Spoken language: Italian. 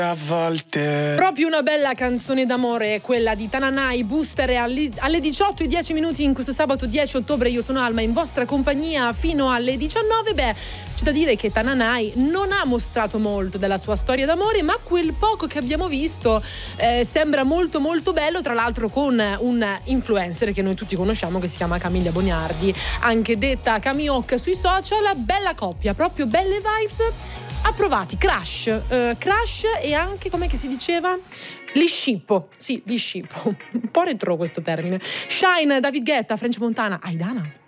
A volte. Proprio una bella canzone d'amore, quella di Tananai. Booster è alle 18:10 in questo sabato 10 ottobre. Io sono Alma, in vostra compagnia fino alle 19. Beh, c'è da dire che Tananai non ha mostrato molto della sua storia d'amore, ma quel poco che abbiamo visto sembra molto molto bello, tra l'altro con un influencer che noi tutti conosciamo, che si chiama Camilla Boniardi, anche detta Camioc sui social. Bella coppia, proprio belle vibes. Approvati, crash e anche, com'è che si diceva? Liscippo, sì, liscippo, un po' retro questo termine. Shine, David Guetta, French Montana, Aidana.